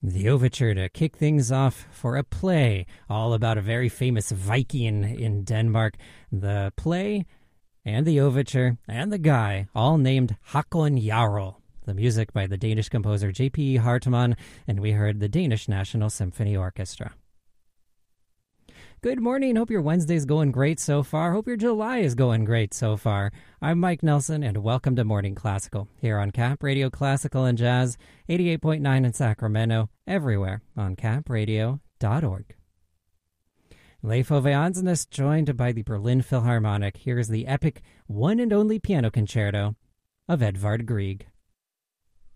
The overture to kick things off for a play all about a very famous Viking in Denmark. The play and the overture and the guy all named Håkon Jarl. The music by the Danish composer J.P. Hartmann, and we heard the Danish National Symphony Orchestra. Good morning. Hope your Wednesday's going great so far. Hope your July is going great so far. I'm Mike Nelson, and welcome to Morning Classical here on Cap Radio Classical and Jazz, 88.9 in Sacramento, everywhere on capradio.org. Leif Ove Andsnes, joined by the Berlin Philharmonic. Here's the epic one and only piano concerto of Edvard Grieg.